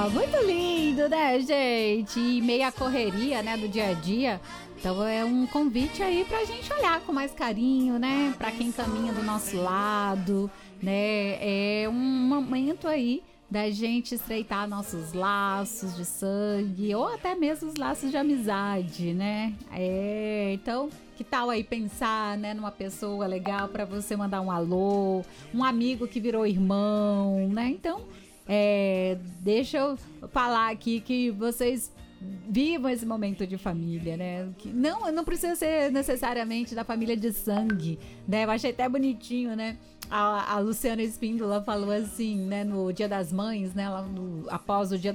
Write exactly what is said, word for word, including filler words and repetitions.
muito lindo, né, gente? E meia correria, né, do dia a dia. Então é um convite aí pra gente olhar com mais carinho, né? Pra quem caminha do nosso lado, né? É um momento aí da gente estreitar nossos laços de sangue ou até mesmo os laços de amizade, né? É, então, que tal aí pensar, né, numa pessoa legal para você mandar um alô, um amigo que virou irmão, né? Então, é, deixa eu falar aqui que vocês vivam esse momento de família, né? Que não, não precisa ser necessariamente da família de sangue, né? Eu achei até bonitinho, né? A, a Luciana Espíndola falou assim, né? No Dia das Mães, né? Lá no, após o Dia